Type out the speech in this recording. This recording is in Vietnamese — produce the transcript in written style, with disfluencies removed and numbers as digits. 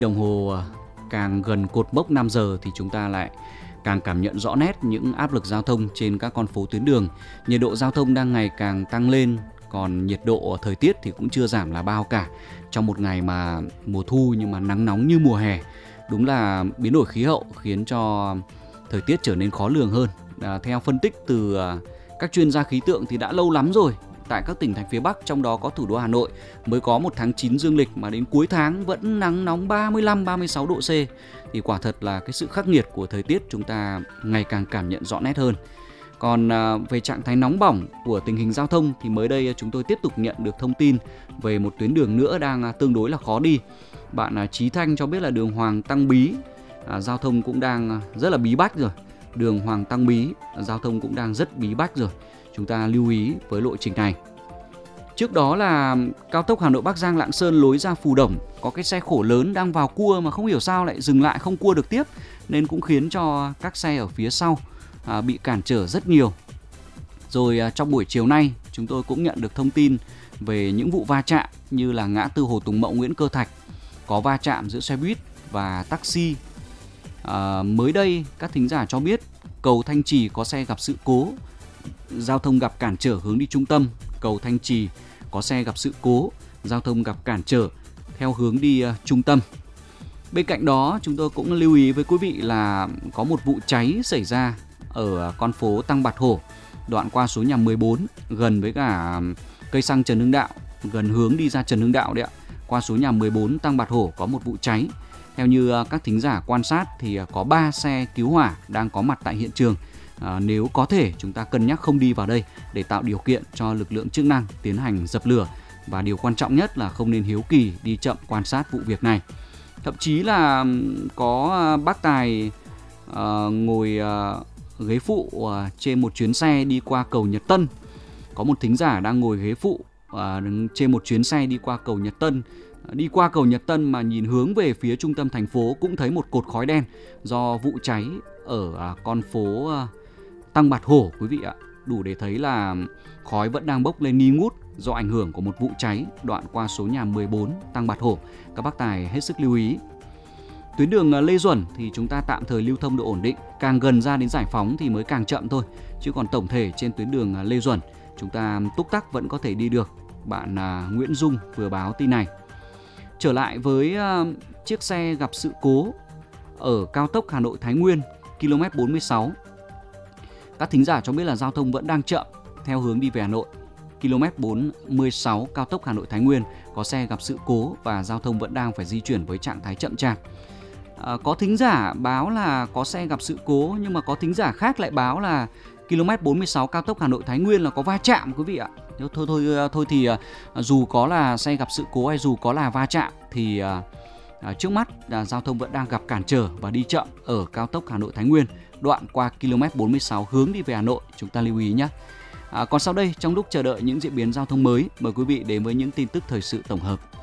Đồng hồ càng gần cột mốc 5 giờ thì chúng ta lại càng cảm nhận rõ nét những áp lực giao thông trên các con phố tuyến đường. Nhiệt độ giao thông đang ngày càng tăng lên, còn nhiệt độ thời tiết thì cũng chưa giảm là bao cả. Trong một ngày mà mùa thu nhưng mà nắng nóng như mùa hè. Đúng là biến đổi khí hậu khiến cho thời tiết trở nên khó lường hơn. Theo phân tích từ các chuyên gia khí tượng thì đã lâu lắm rồi, tại các tỉnh thành phía Bắc, trong đó có thủ đô Hà Nội, mới có một tháng 9 dương lịch mà đến cuối tháng vẫn nắng nóng 35-36 độ C. Thì quả thật là cái sự khắc nghiệt của thời tiết chúng ta ngày càng cảm nhận rõ nét hơn. Còn về trạng thái nóng bỏng của tình hình giao thông thì mới đây chúng tôi tiếp tục nhận được thông tin về một tuyến đường nữa đang tương đối là khó đi. Bạn Trí Thanh cho biết là đường Hoàng Tăng Bí, giao thông cũng đang rất là bí bách rồi. Đường Hoàng Tăng Bí, giao thông cũng đang rất bí bách rồi. Chúng ta lưu ý với lộ trình này. Trước đó là cao tốc Hà Nội Bắc Giang Lạng Sơn lối ra Phù Đổng, có cái xe khổ lớn đang vào cua mà không hiểu sao lại dừng lại không cua được tiếp, nên cũng khiến cho các xe ở phía sau bị cản trở rất nhiều. Rồi trong buổi chiều nay chúng tôi cũng nhận được thông tin về những vụ va chạm như là ngã tư Hồ Tùng Mậu Nguyễn Cơ Thạch, có va chạm giữa xe buýt và taxi. Mới đây các thính giả cho biết cầu Thanh Trì có xe gặp sự cố, giao thông gặp cản trở hướng đi trung tâm. Cầu Thanh Trì có xe gặp sự cố, giao thông gặp cản trở theo hướng đi trung tâm. Bên cạnh đó chúng tôi cũng lưu ý với quý vị là có một vụ cháy xảy ra ở con phố Tăng Bạt Hổ, đoạn qua số nhà 14, gần với cả cây xăng Trần Hưng Đạo, gần hướng đi ra Trần Hưng Đạo đấy ạ. Qua số nhà 14 Tăng Bạt Hổ có một vụ cháy. Theo như các thính giả quan sát thì có 3 xe cứu hỏa đang có mặt tại hiện trường. Nếu có thể chúng ta cân nhắc không đi vào đây để tạo điều kiện cho lực lượng chức năng tiến hành dập lửa. Và điều quan trọng nhất là không nên hiếu kỳ đi chậm quan sát vụ việc này. Thậm chí là có bác tài ngồi ghế phụ trên một chuyến xe đi qua cầu Nhật Tân. Có một thính giả đang ngồi ghế phụ trên một chuyến xe đi qua cầu Nhật Tân. Đi qua cầu Nhật Tân mà nhìn hướng về phía trung tâm thành phố cũng thấy một cột khói đen do vụ cháy ở con phố Tăng Bạt Hổ quý vị ạ. Đủ để thấy là khói vẫn đang bốc lên nghi ngút do ảnh hưởng của một vụ cháy đoạn qua số nhà 14 Tăng Bạt Hổ. Các bác tài hết sức lưu ý. Tuyến đường Lê Duẩn thì chúng ta tạm thời lưu thông độ ổn định, càng gần ra đến Giải Phóng thì mới càng chậm thôi. Chứ còn tổng thể trên tuyến đường Lê Duẩn chúng ta túc tắc vẫn có thể đi được. Bạn Nguyễn Dung vừa báo tin này. Trở lại với chiếc xe gặp sự cố ở cao tốc Hà Nội Thái Nguyên, km 46. Các thính giả cho biết là giao thông vẫn đang chậm theo hướng đi về Hà Nội. Km 46 cao tốc Hà Nội Thái Nguyên có xe gặp sự cố và giao thông vẫn đang phải di chuyển với trạng thái chậm chạp. Có thính giả báo là có xe gặp sự cố, nhưng mà có thính giả khác lại báo là km 46 cao tốc Hà Nội Thái Nguyên là có va chạm quý vị ạ. Thôi thì dù có là xe gặp sự cố hay dù có là va chạm thì trước mắt giao thông vẫn đang gặp cản trở và đi chậm ở cao tốc Hà Nội Thái Nguyên, đoạn qua km 46 hướng đi về Hà Nội, chúng ta lưu ý nhé. Còn sau đây, trong lúc chờ đợi những diễn biến giao thông mới, mời quý vị đến với những tin tức thời sự tổng hợp.